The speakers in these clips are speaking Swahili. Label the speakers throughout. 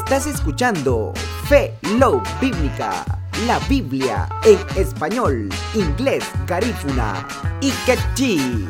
Speaker 1: Estás escuchando Fe Love Bíblica, la Biblia en español, inglés, garífuna y quechí.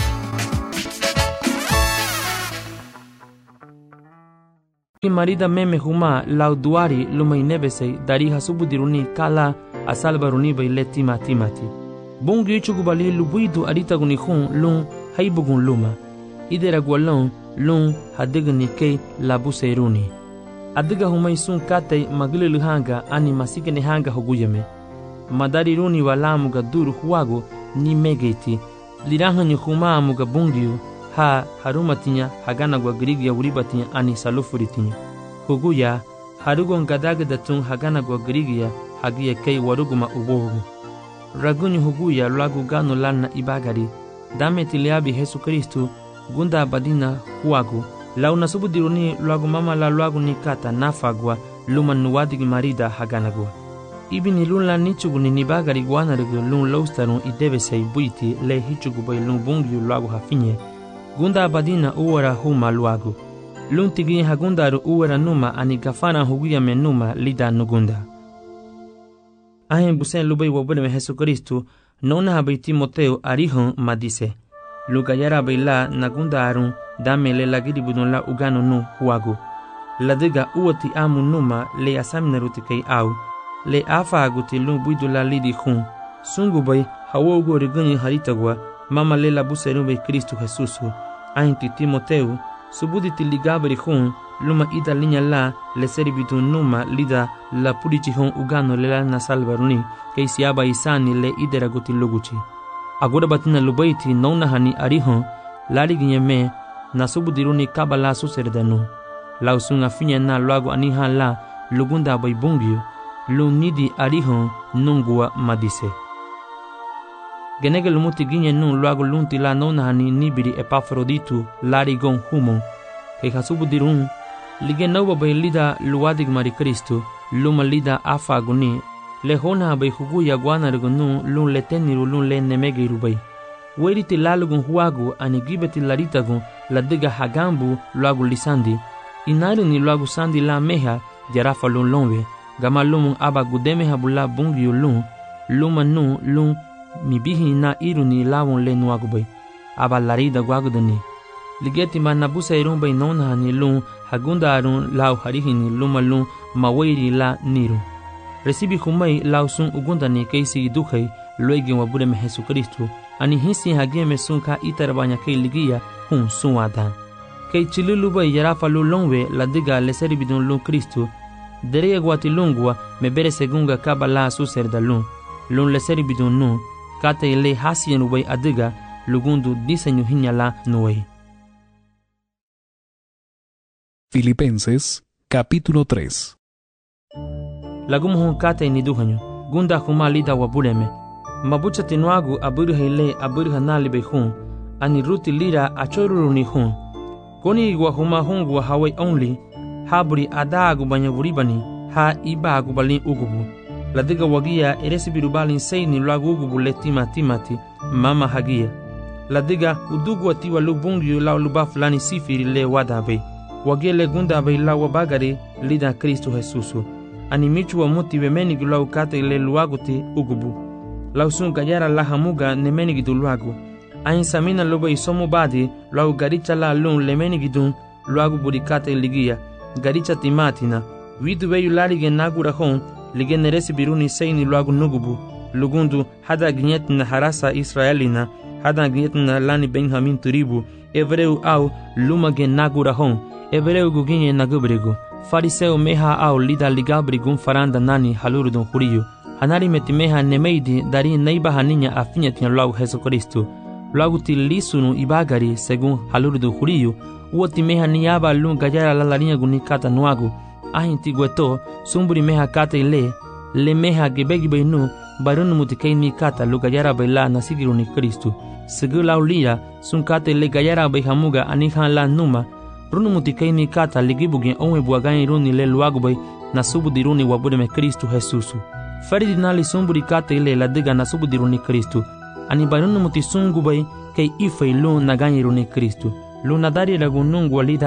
Speaker 2: Marida meme huma lauduari lumay nebese dari hasubudiruni kala asalbaruni baile timati. Bungi chugubali lubuidu arita gunihun lun haibugun luma. Idera gwalon lun hadigni ke labuseruni. Adiga humay sun kate magililu hanga ani masikene hanga hoguyeme. Madari runi walamuga duru huwago ni megeti. Lirahani huma amuga bungiu ha harumatinya hagana gwa grigia uribatinya ani salufuritinya. Huguya harugon gadagatun hagana gwa grigia hagia kei waruguma ubogu. Ragunyu huguya lagu gano lana ibagari. Dame tiliabi Yesu Kristu gunda badina huwagu. Lau nasubudiruni lagu mama la lagu nikata nafagwa luma nuwadigi marida haganagwa. Ibini lun nichuguni nibagari guanarigu lun loustarun idebesei buiti le hichugubay lun bungiu lagu hafinye. Gunda badina uwara huma luagu. Lun tigi hagundaru uwara numa ani gafana huguya menuma lida nugunda. Ahen busen lubay wabuleme Yesu Kristu nona habay Timoteo arihon madise. Lugayara bayla nagunda arun dame le lagiri budon la ugano nu huagu. Ladiga uwati amu numa le asaminaruti kay au. Le afa aguti lun buidu la lidi hun. Sungubay hawogo riguni haritagwa mama le la buserube Kristu Jesusu. Ahinti Timoteu subuditi ligabri hun luma ida linya la le seribitun numa lida la purici hun ugano le la nasalvaruni kay siaba isani le idera guti luguchi. Agora batina lubaiti nona hani arihon lari ginyeme nasubudiruni kabala suserdanu. Lausunga finya na luago aniha la lugunda baibungio lunidi arihon nungua madise. Genege lumuti ginye nun luago lunti la nona hani nibiri Epafroditu lari gon humon kay hasubudirun lige nauba bay lida luadig mari Kristu luma lida afa guni lehona bay huguya guanargunu lun leteniru lun le nemegiru bay. Weriti lalugun huagu ani gibeti laritagun la diga hagambu luagu lisandi. Inari ni luagu sandi la meha jarafa lun lonwe. Gama lumun aba gudeme habula bungiu lun. Luma nu lun mibihi na iru ni lawon le nuagu bay. Aba larida guagudani. Ligeti ma nabusa irun bay nona ni lun hagunda arun lau harihi ni luma lun mawairi la niru. Recibi humay lau sun ugundani keisi idukhay luegi wabudeme Yesu Kristu. Ani hisi hageme sunka itarabanya kay ligia hun sunwadan. Kay chilulubay yarafa lulongwe la diga le seribidun lun Kristu. Derega guatilungwa me bere segunga kabala suserda lun. Lun le seribidun nun kate le hasien ubay adiga lugundu diseño hinyala nuey.
Speaker 3: Filipenses capítulo 3.
Speaker 2: Lagumuhun kate ni duhanyo gunda huma lida wabuleme. Mabucha tinuagu aburha ile aburha nalibe hun ani ruti lira achoruru ni hun. Koni igwa huma hungu wa hawai only haburi adagu banyaburibani ha ibagu balin ugubu. Ladiga wagia eresibiru balin seini lagu ugubu le timati mama hagia. Ladiga udugu watiwa lubungiu la luba fulani sifiri le wadabe. Wagia le gunda be la wabagari lida Kristu Jesusu. Ani michu wa muti wemenigi la ukate le luaguti ugubu. Lausun gayara la hamuga nemenigi du luagu. Ain samina loba isomu badi lau garicha la lun lemenigi dun luagu burikate ligia. Garicha timatina. Widu weyu larige nagura hon lige neresi biruni seini luagu nugubu. Lugundu hada gnyetna harasa Israelina. Hada gnyetna lani Benjamin turibu. Evreu au lumage nagura hon. Evreu guginye nagubrigu. Fariseo meha au lida ligabrigun faranda nani halurudun huriyu. Hanari metimeha nemeidi dari neiba haninya afinyatina luagu Yesu Kristu. Luagu ti lisunu ibagari segun halurudun huriyu. Uoti meha niyaba lun gayara la larinya gunikata nuagu. Ahin tigueto sumburi meha kata ile le meha gebegi nu barunu mutikei ni kata lu gayara baila nasigiru ni Kristu. Segu lau lira sun kata le gayara bai hamuga anihan la numa runu mutikei ni kata ligibugin onwe buagani runi le luagu bai nasubudiruni wabudeme Kristu Jesusu. Feridinali sumburi kata ile la diga nasubudiruni Kristu. Ani barunu mutisungu bai kei ifei lu naganyiru ni Kristu. Lu nadari lagunungu walida